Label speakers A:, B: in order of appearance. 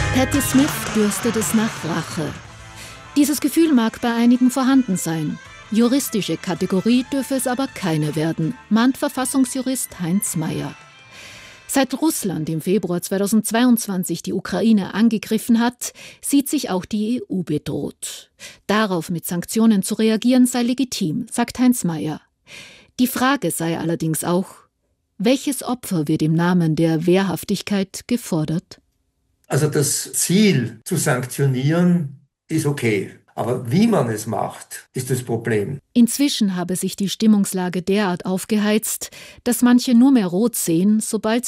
A: Patti Smith dürstet es nach Rache. Dieses Gefühl mag bei einigen vorhanden sein. Juristische Kategorie dürfe es aber keine werden, mahnt Verfassungsjurist Heinz Mayer. Seit Russland im Februar 2022 die Ukraine angegriffen hat, sieht sich auch die EU bedroht. Darauf mit Sanktionen zu reagieren sei legitim, sagt Heinz Mayer. Die Frage sei allerdings auch, welches Opfer wird im Namen der Wehrhaftigkeit gefordert?
B: Also das Ziel zu sanktionieren ist okay. Aber wie man es macht, ist das Problem.
A: Inzwischen habe sich die Stimmungslage derart aufgeheizt, dass manche nur mehr rot sehen, sobald